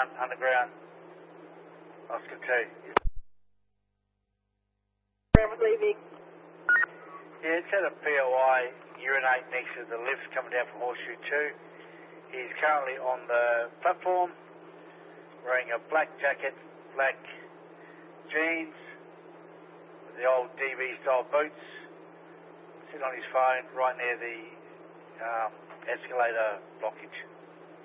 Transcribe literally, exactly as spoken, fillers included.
one, underground. Oscar two. Leaving. Yeah, it's had a P O I urinate next to the lifts coming down from Horseshoe two. He's currently on the platform, wearing a black jacket, black jeans, with the old D V style boots, sitting on his phone right near the um, escalator blockage.